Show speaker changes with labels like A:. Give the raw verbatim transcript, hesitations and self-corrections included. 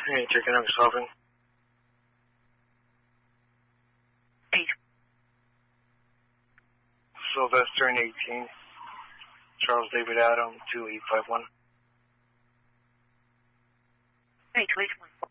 A: Hey, taking up solving.
B: Eight.
A: Sylvester and eighteen. Charles David Adam, two eight five one.
B: Eight, wait one.